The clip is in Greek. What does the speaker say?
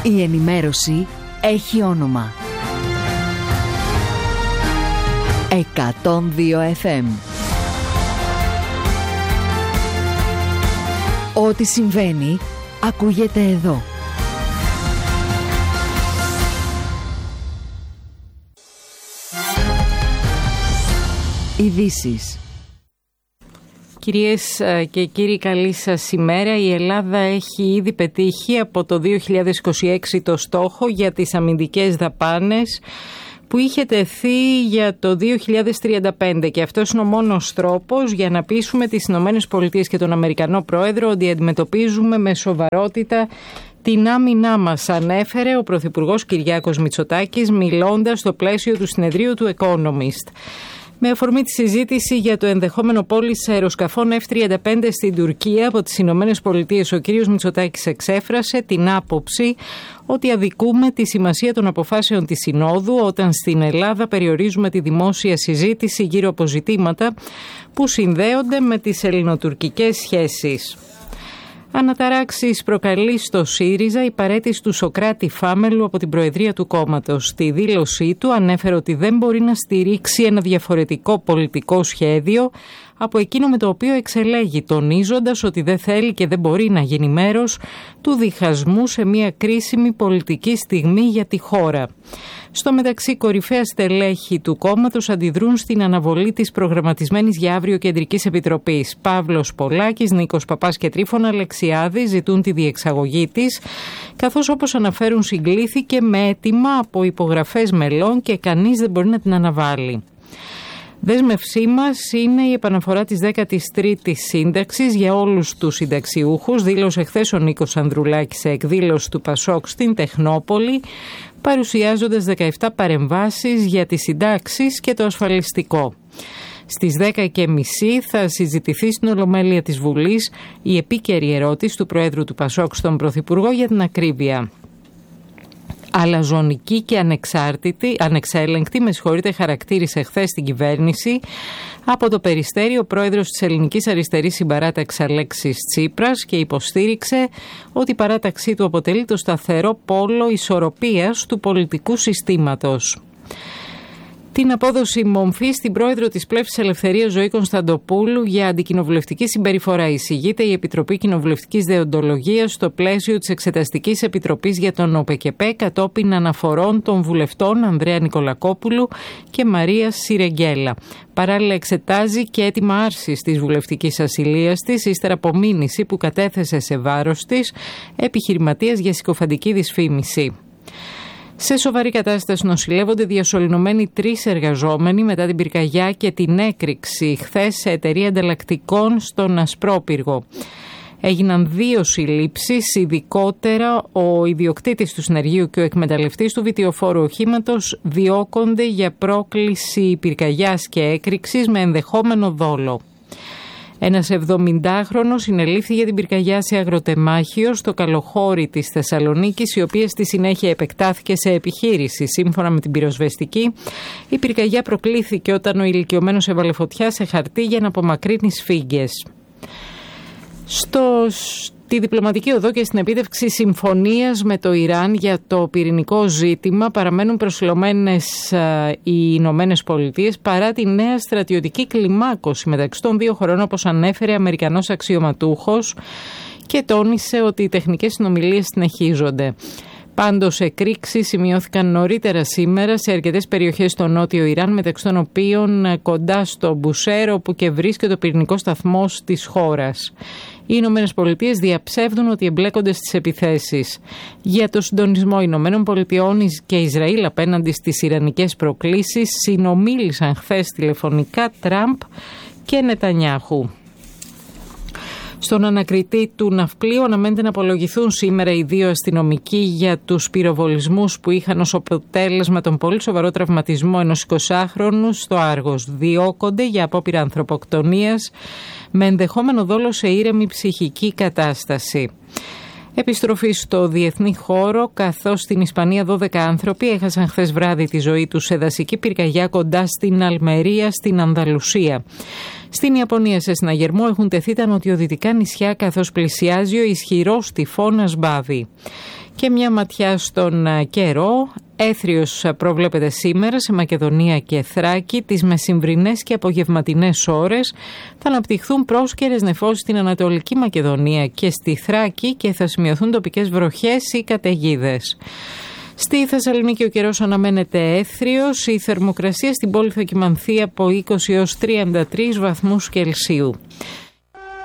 Η ενημέρωση έχει όνομα. 102 FM. Ό,τι συμβαίνει, ακούγεται εδώ. Ειδήσεις. Κυρίες και κύριοι, καλή σας ημέρα. Η Ελλάδα έχει ήδη πετύχει από το 2026 το στόχο για τις αμυντικές δαπάνες που είχε τεθεί για το 2035 και αυτός είναι ο μόνος τρόπος για να πείσουμε τις ΗΠΑ και τον Αμερικανό Πρόεδρο ότι αντιμετωπίζουμε με σοβαρότητα την άμυνά μας, ανέφερε ο Πρωθυπουργός Κυριάκος Μητσοτάκης μιλώντας στο πλαίσιο του συνεδρίου του Economist. Με αφορμή τη συζήτηση για το ενδεχόμενο πώληση αεροσκαφών F-35 στην Τουρκία από τις Ηνωμένες Πολιτείες, ο κ. Μητσοτάκης εξέφρασε την άποψη ότι αδικούμε τη σημασία των αποφάσεων της Συνόδου όταν στην Ελλάδα περιορίζουμε τη δημόσια συζήτηση γύρω από ζητήματα που συνδέονται με τις ελληνοτουρκικές σχέσεις. Αναταράξεις προκαλεί στο ΣΥΡΙΖΑ η παραίτηση του Σωκράτη Φάμελου από την Προεδρία του κόμματος. Στη δήλωσή του ανέφερε ότι δεν μπορεί να στηρίξει ένα διαφορετικό πολιτικό σχέδιο από εκείνο με το οποίο εξελέγει, τονίζοντας ότι δεν θέλει και δεν μπορεί να γίνει μέρος του διχασμού σε μια κρίσιμη πολιτική στιγμή για τη χώρα. Στο μεταξύ, κορυφαία στελέχη του κόμματος αντιδρούν στην αναβολή της προγραμματισμένης για αύριο Κεντρικής Επιτροπής. Παύλος Πολάκης, Νίκος Παπάς και Τρίφωνα Αλεξιάδη ζητούν τη διεξαγωγή της, καθώς όπως αναφέρουν συγκλήθηκε με αίτημα από υπογραφές μελών και κανείς δεν μπορεί να την αναβάλει. Δέσμευσή μας είναι η επαναφορά της 13ης σύνταξης για όλους τους συνταξιούχους, δήλωσε χθες ο Νίκος Ανδρουλάκης σε εκδήλωση του Πασόκ στην Τεχνόπολη, παρουσιάζοντας 17 παρεμβάσεις για τις συντάξεις και το ασφαλιστικό. Στις 10:30 θα συζητηθεί στην Ολομέλεια της Βουλής η επίκαιρη ερώτηση του Προέδρου του Πασόκ στον Πρωθυπουργό για την ακρίβεια. Αλαζονική και ανεξέλεγκτη, χαρακτήρισε χθες την κυβέρνηση από το Περιστέρι ο πρόεδρος της Ελληνικής Αριστερής Συμπαράταξης Αλέξης Τσίπρας και υποστήριξε ότι η παράταξή του αποτελεί το σταθερό πόλο ισορροπίας του πολιτικού συστήματος. Την απόδοση μομφή στην πρόεδρο της Πλεύσης Ελευθερίας Ζωή Κωνσταντοπούλου για αντικοινοβουλευτική συμπεριφορά. Εισηγείται η Επιτροπή Κοινοβουλευτικής Δεοντολογίας στο πλαίσιο της Εξεταστικής Επιτροπής για τον ΟΠΕΚΕΠΕ κατόπιν αναφορών των βουλευτών Ανδρέα Νικολακόπουλου και Μαρία Σιρεγγέλα. Παράλληλα εξετάζει και αίτημα άρσης της βουλευτικής ασυλίας της ύστερα από μήνυση που κατέθεσε σε βάρος της επιχειρηματίας για συκοφαντική δυσφήμιση. Σε σοβαρή κατάσταση νοσηλεύονται διασωληνωμένοι 3 εργαζόμενοι μετά την πυρκαγιά και την έκρηξη χθες σε εταιρεία ανταλλακτικών στον Ασπρόπυργο. Έγιναν 2 συλλήψεις, ειδικότερα ο ιδιοκτήτης του συνεργείου και ο εκμεταλλευτής του βιτιοφόρου οχήματος διώκονται για πρόκληση πυρκαγιάς και έκρηξης με ενδεχόμενο δόλο. Ένας 70χρονος συνελήφθη για την πυρκαγιά σε αγροτεμάχιο στο Καλοχώρι της Θεσσαλονίκης, η οποία στη συνέχεια επεκτάθηκε σε επιχείρηση. Σύμφωνα με την πυροσβεστική, η πυρκαγιά προκλήθηκε όταν ο ηλικιωμένος έβαλε φωτιά σε χαρτί για να απομακρύνει σφίγγες. Στη διπλωματική οδό και στην επίτευξη συμφωνίας με το Ιράν για το πυρηνικό ζήτημα παραμένουν προσιλωμένες οι Ηνωμένες Πολιτείες παρά τη νέα στρατιωτική κλιμάκωση μεταξύ των 2 χωρών, όπως ανέφερε Αμερικανός αξιωματούχος και τόνισε ότι οι τεχνικές συνομιλίες συνεχίζονται. Πάντως, εκρήξεις σημειώθηκαν νωρίτερα σήμερα σε αρκετές περιοχές στο νότιο Ιράν, μεταξύ των οποίων κοντά στο Μπουσέρ, όπου και βρίσκεται ο πυρηνικός σταθμός της χώρας. Οι Ηνωμένες Πολιτείες διαψεύδουν ότι εμπλέκονται στις επιθέσεις. Για το συντονισμό Ηνωμένων Πολιτειών και Ισραήλ απέναντι στις ιρανικές προκλήσεις συνομίλησαν χθες τηλεφωνικά Τραμπ και Νετανιάχου. Στον ανακριτή του ναυπλίου αναμένεται να απολογηθούν σήμερα οι 2 αστυνομικοί για τους πυροβολισμούς που είχαν ως αποτέλεσμα τον πολύ σοβαρό τραυματισμό ενός 20χρονου στο Άργος. Διώκονται για απόπειρα ανθρωποκτονίας με ενδεχόμενο δόλο σε ήρεμη ψυχική κατάσταση. Επιστροφή στο διεθνή χώρο, καθώς στην Ισπανία 12 άνθρωποι έχασαν χθες βράδυ τη ζωή τους σε δασική πυρκαγιά κοντά στην Αλμερία στην Ανδαλουσία. Στην Ιαπωνία σε συναγερμό έχουν τεθεί τα νοτιοδυτικά νησιά καθώς πλησιάζει ο ισχυρός τυφώνας Μπάβι. Και μια ματιά στον καιρό. Έθριος προβλέπεται σήμερα σε Μακεδονία και Θράκη. Τις μεσημβρινές και απογευματινές ώρες θα αναπτυχθούν πρόσκαιρες νεφώσεις στην Ανατολική Μακεδονία και στη Θράκη και θα σημειωθούν τοπικές βροχές ή καταιγίδες. Στη Θεσσαλονίκη ο καιρός αναμένεται έθριος. Η θερμοκρασία στην πόλη θα κυμανθεί από 20 έως 33 βαθμούς Κελσίου.